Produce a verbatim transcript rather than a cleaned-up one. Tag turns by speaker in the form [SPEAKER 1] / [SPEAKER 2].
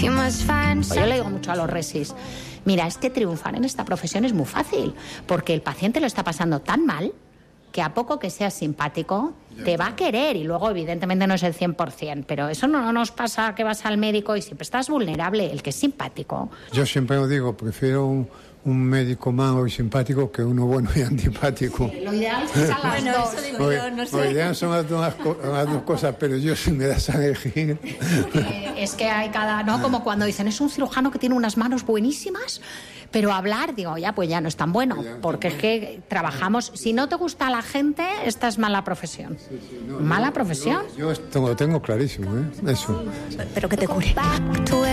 [SPEAKER 1] Yo le digo mucho a los resis, mira, es que triunfar en esta profesión es muy fácil, porque el paciente lo está pasando tan mal que a poco que seas simpático te va a querer, y luego evidentemente no es el cien por ciento, pero eso no nos pasa que vas al médico y siempre estás vulnerable, el que es simpático.
[SPEAKER 2] Yo siempre lo digo, prefiero un, un médico malo y simpático que uno bueno y antipático.
[SPEAKER 1] Sí, lo ideal es a las
[SPEAKER 3] bueno,
[SPEAKER 1] dos.
[SPEAKER 3] Eso digo yo, no sé.
[SPEAKER 2] Lo ideal son las dos, las dos cosas, pero yo si me das a elegir...
[SPEAKER 1] Eh, es que hay cada, ¿no? Como cuando dicen, es un cirujano que tiene unas manos buenísimas, pero hablar, digo, ya, pues ya no es tan bueno, porque es que trabajamos, si no te gusta la gente, esta es mala profesión.
[SPEAKER 2] Sí, sí, no,
[SPEAKER 1] ¿Mala
[SPEAKER 2] yo,
[SPEAKER 1] profesión?
[SPEAKER 2] Yo, yo esto lo tengo clarísimo, ¿eh? Eso.
[SPEAKER 3] Pero que te cure.